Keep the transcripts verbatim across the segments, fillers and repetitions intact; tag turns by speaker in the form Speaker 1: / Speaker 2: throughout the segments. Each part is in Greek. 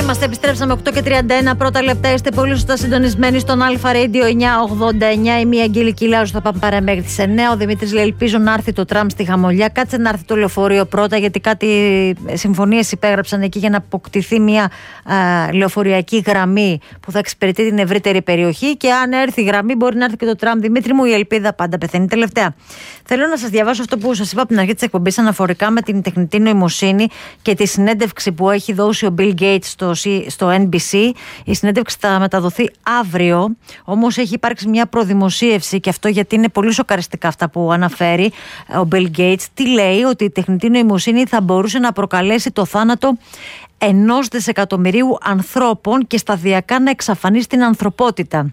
Speaker 1: Είμαστε, επιστρέψαμε οκτώ και τριάντα ένα πρώτα λεπτά. Είστε πολύ σωστά συντονισμένοι στον Αλφα Radio εννιακόσια ογδόντα εννιά. Η μία Αγγελική Λάου θα πάμε παρά μέχρι τις εννιά. Ο Δημήτρης λέει: ελπίζω να έρθει το τραμ στη Χαμολιά. Κάτσε να έρθει το λεωφορείο πρώτα, γιατί κάτι συμφωνίες υπέγραψαν εκεί για να αποκτηθεί μια α, λεωφοριακή γραμμή που θα εξυπηρετεί την ευρύτερη περιοχή. Και αν έρθει η γραμμή, μπορεί να έρθει και το τραμ. Δημήτρη μου, η ελπίδα πάντα πεθαίνει τελευταία. Θέλω να σας διαβάσω αυτό που σας είπα από την αρχή της εκπομπής αναφορικά με την τεχνητή νοημοσύνη και τη συνέντευξη που έχει δώσει ο Bill Gates στο, στο εν μπι σι. Η συνέντευξη θα μεταδοθεί αύριο, όμως έχει υπάρξει μια προδημοσίευση, και αυτό γιατί είναι πολύ σοκαριστικά αυτά που αναφέρει ο Bill Gates. Τι λέει? Ότι η τεχνητή νοημοσύνη θα μπορούσε να προκαλέσει το θάνατο ενός δισεκατομμυρίου ανθρώπων και σταδιακά να εξαφανίσει την ανθρωπότητα.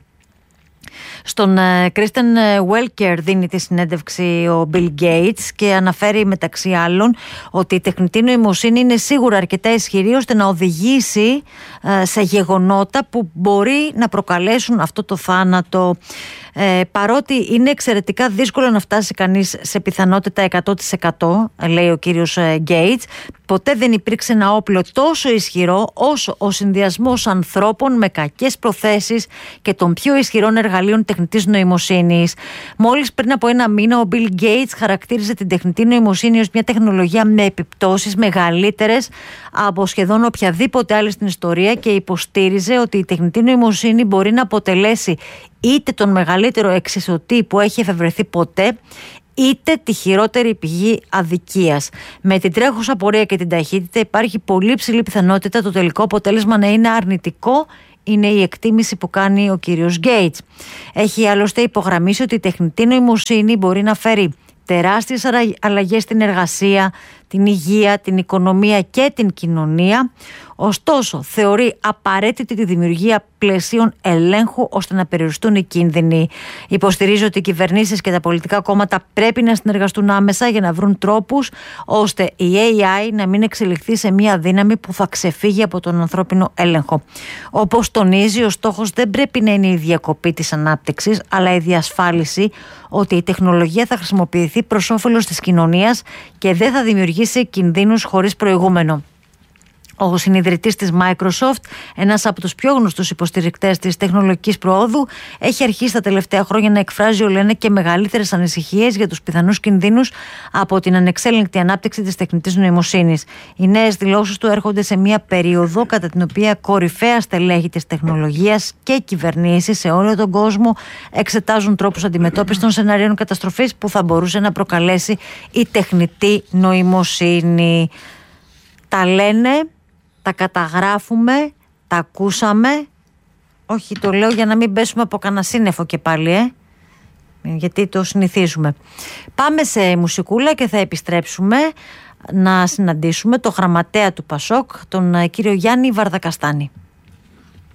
Speaker 1: Στον Κρίστεν Βέλκερ δίνει τη συνέντευξη ο Bill Gates και αναφέρει μεταξύ άλλων ότι η τεχνητή νοημοσύνη είναι σίγουρα αρκετά ισχυρή ώστε να οδηγήσει σε γεγονότα που μπορεί να προκαλέσουν αυτό το θάνατο. Ε, παρότι είναι εξαιρετικά δύσκολο να φτάσει κανείς σε πιθανότητα εκατό τοις εκατό, λέει ο κύριος Gates, ποτέ δεν υπήρξε ένα όπλο τόσο ισχυρό όσο ο συνδυασμός ανθρώπων με κακές προθέσεις και των πιο ισχυρών εργαλείων τεχνητής νοημοσύνης. Μόλις πριν από ένα μήνα ο Bill Gates χαρακτήριζε την τεχνητή νοημοσύνη ως μια τεχνολογία με επιπτώσεις μεγαλύτερες από σχεδόν οποιαδήποτε άλλη στην ιστορία και υποστήριζε ότι η τεχνητή νοημοσύνη μπορεί να αποτελέσει είτε τον μεγαλύτερο εξισωτή που έχει εφευρεθεί ποτέ, είτε τη χειρότερη πηγή αδικίας. Με την τρέχουσα πορεία και την ταχύτητα υπάρχει πολύ ψηλή πιθανότητα το τελικό αποτέλεσμα να είναι αρνητικό. Είναι η εκτίμηση που κάνει ο κύριος Gates. Έχει άλλωστε υπογραμμίσει ότι η τεχνητή νοημοσύνη μπορεί να φέρει τεράστιες αλλαγές στην εργασία, την υγεία, την οικονομία και την κοινωνία. Ωστόσο, θεωρεί απαραίτητη τη δημιουργία πλαισίων ελέγχου ώστε να περιοριστούν οι κίνδυνοι. Υποστηρίζει ότι οι κυβερνήσεις και τα πολιτικά κόμματα πρέπει να συνεργαστούν άμεσα για να βρουν τρόπους ώστε η έι άι να μην εξελιχθεί σε μια δύναμη που θα ξεφύγει από τον ανθρώπινο έλεγχο. Όπως τονίζει, ο στόχος δεν πρέπει να είναι η διακοπή της ανάπτυξης, αλλά η διασφάλιση ότι η τεχνολογία θα χρησιμοποιηθεί προς όφελος της κοινωνίας και δεν θα δημιουργήσει κινδύνους χωρίς προηγούμενο. Ο συνιδρυτής της Microsoft, ένας από τους πιο γνωστούς υποστηρικτές της τεχνολογικής προόδου, έχει αρχίσει τα τελευταία χρόνια να εκφράζει ολοένα και μεγαλύτερες ανησυχίες για τους πιθανούς κινδύνους από την ανεξέλεγκτη ανάπτυξη της τεχνητής νοημοσύνης. Οι νέες δηλώσεις του έρχονται σε μια περίοδο κατά την οποία κορυφαία στελέχη της τεχνολογίας και κυβερνήσεις σε όλο τον κόσμο εξετάζουν τρόπους αντιμετώπισης των σενάριων καταστροφής που θα μπορούσε να προκαλέσει η τεχνητή νοημοσύνη. Τα λένε, τα καταγράφουμε, τα ακούσαμε. Όχι, το λέω για να μην πέσουμε από κανένα σύννεφο και πάλι, ε. γιατί το συνηθίζουμε. Πάμε σε μουσικούλα και θα επιστρέψουμε να συναντήσουμε το γραμματέα του Πασόκ, τον κύριο Γιάννη Βαρδακαστάνη.